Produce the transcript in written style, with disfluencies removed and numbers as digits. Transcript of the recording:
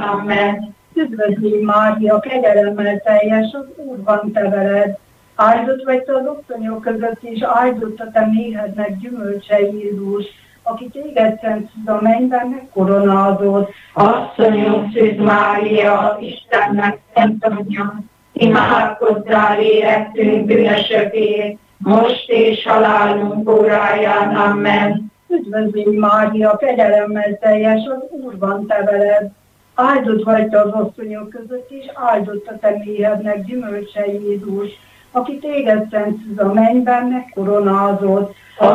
Amen. Üdvözlégy Mária, kegyelemmel teljes, az Úr van te veled. Áldott vagy te az asszonyok között, és áldott a te méhednek gyümölcse Jézus, aki téged szent a mennyben megkoronázott. Asszonyunk Szűz Mária, Istennek szent anyja, imádkozzál érettünk bűnösökért, most és halálunk óráján. Amen. Üdvözlégy Mária, kegyelemmel teljes, az Úr van te veled. Áldott vagy te az asszonyok között, és áldott a te méhednek gyümölcse Jézus, aki téged szent a mennyben megkoronázott.